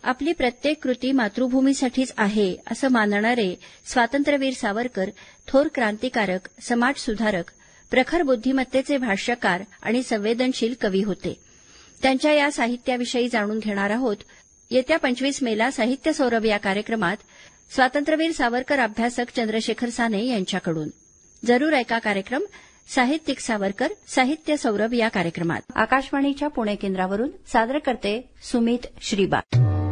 आपली प्रत्येक कृती मातृभूमीसाठीच आहे असं मानणारे स्वातंत्र्यवीर सावरकर थोर क्रांतिकारक, समाजसुधारक, प्रखर बुद्धिमत्तेचे भाष्यकार आणि संवेदनशील कवी होते. त्यांच्या या साहित्याविषयी जाणून घेणार आहोत येत्या 25 मेला साहित्य सौरभ या कार्यक्रमात स्वातंत्र्यवीर सावरकर अभ्यासक चंद्रशेखर साने यांच्याकडून. जरूर ऐका कार्यक्रम साहित्यिक सावरकर साहित्य सौरभ या कार्यक्रमात. आकाशवाणीच्या पुणे केंद्रावरून सादर करते सुमित श्रीबा.